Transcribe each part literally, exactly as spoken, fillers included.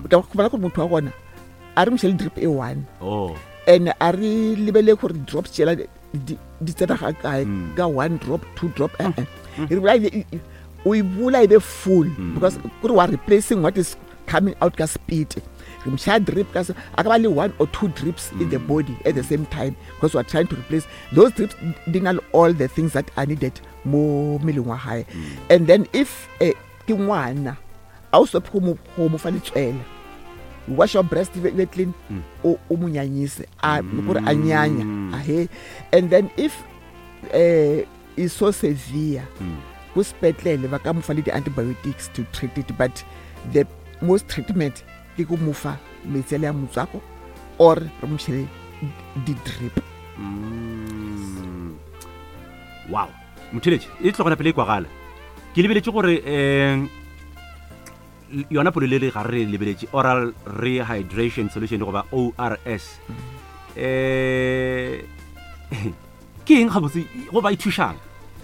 o tla go bona go motho wa gona a re mshele drip e one oh and a re lebele gore drops tsela di di tsena ga kae ka one drop two drop eh eh re bula we bula be full because we are replacing what is coming out ka speed msha drip ka akabali one or two drips in the body at the same time because we are trying to replace those drips dinal all the things that are needed mo milingwa high and then if eh ke ngwana also phumo mo fa letswele wash your breast very clean o umunyanyise a gore anyanya ahe and then if eh is so severe kusipetlele ba ka mfa le di antibiotics to treat it but the most treatment ke go mufa metsele ya motswako or re mshele di drip wow motheletse e tlogona pele kwa gala ke lebeletse gore eh yona polelele ga re lebeletse oral rehydration solution go ba O R S eh ke eng ga botse go ba ithusang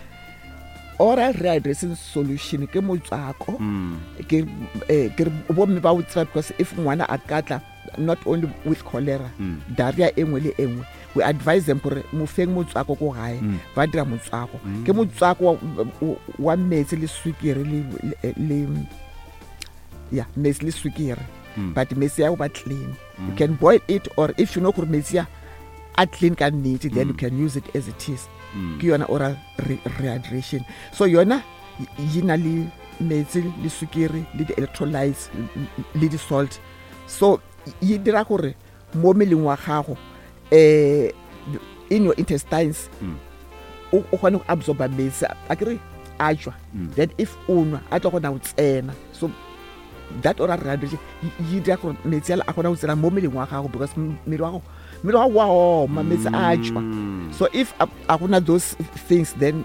oral rehydration solution ke motswako ke eh ke bo me ba utsa because if ngwana a katla not only with cholera diarrhea engwe le engwe we advise them gore mo feng motswako go gae ba dira motswako ke motswako wa metsi le swikiri le le yeah metsi le swikiri but metsi ya ba clean you can boil it or if you know gore metsi ya a clean can neat then you can use it as it is ke yona oral rehydration so yona yina le metsi le swikiri le di electrolytes le di salt so yi dira gore mo meleng wa gago eh in your intestines o kgona go absorb metsi akere ajwa then if unwa a tlo gona o tsena so that oral rehydration yi dira gore metsi a gona go tsena mo meleng wa gago because mmele wa gago mmele wa gago ma metsi ajwa so if akuna those things then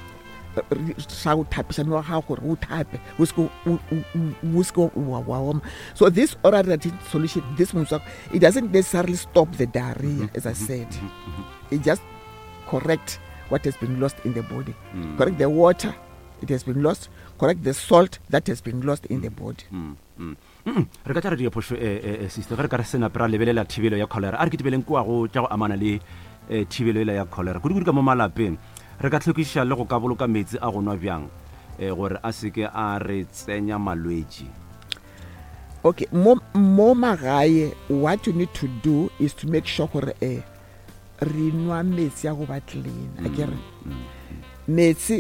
sa go thapisa no ga gore o thape o sko o sko wa so this oral rehydration solution this motswako it doesn't necessarily stop the diarrhea as I said it just correct what has been lost in the body correct the water it has been lost correct the salt that has been lost in the body re ka tsara di phosho eh sister re ka re sena pra lebelela thibelo ya cholera a re ke tibeleng kwa go tja go amana le thibelo ela ya cholera go di ka mo malapeng re ka tlhokisha le go ka boloka metsi a go nwa byang eh gore a seke a re tsenya malwetsi okay mo mo magae what you need to do is to make sure gore eh re nwa metsi ya go ba clean a ke re metsi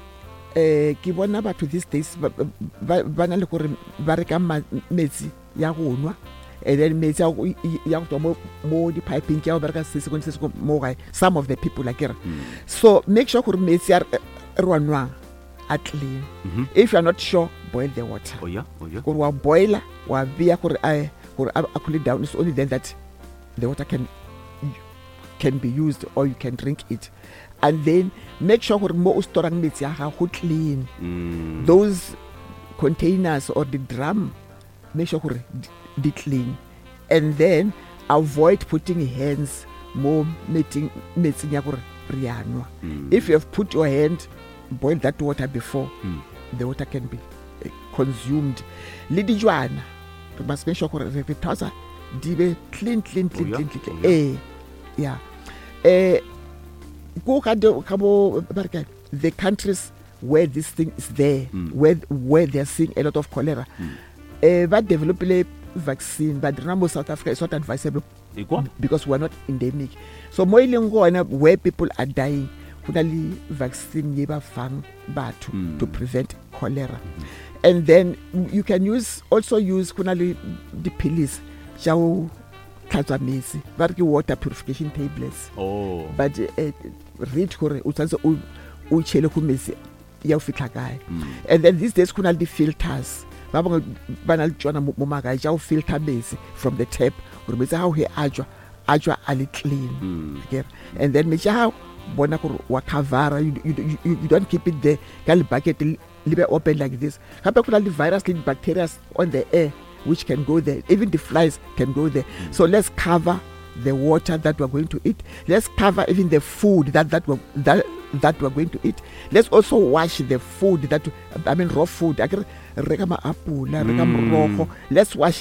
eh ke bona batho these days ba na le gore ba re ka metsi ya go nwa and then metsi ya go mo mo di piping ya go bereka se se go se se go mo gae some of the people like here so make sure gore metsi ya re nwa a clean if you are not sure boil the water oh yeah oh yeah gore wa boiler wa bia gore a gore a cool it down it's only then that the water can can be used or you can drink it and then make sure gore mo o storang metsi ya gago clean those containers or the drum make sure gore di clean and then avoid putting hands mo meeting metsi ya gore rianwa if you have put your hand boil that water before the water can be uh, consumed le dijwana we must make sure gore re tosa di be clean clean clean oh, yeah. clean, clean. Oh, yeah. eh yeah eh go ka go ka the countries where this thing is there mm. where where they are seeing a lot of cholera mm. eh ba develop a vaccine but remember South Africa is not advisable because we are not endemic so mo ileng gona where people are dying kunali vaccine ye ba fang batho mm. to prevent cholera mm. and then you can use also use kunali the pills jaw tlhatswa metsi ba re ke water purification tablets oh but uh, read gore o tsantse o o chele go metsi ya o fitla kae and then these days kunali the filters ba bang ba na le tsona mo maga ja o filter metsi from the tap gore metsi ha o he ajwa ajwa a le clean okay and then metsi ha bona gore wa cover you, you, you, you don't keep it there ka le bucket le be open like this gape kunali virus le bacteria on the air which can go there even the flies can go there mm. so let's cover the water that we're going to eat let's cover even the food that that we're, that that we're going to eat let's also wash the food that I mean raw food reka ma apple reka morogo let's wash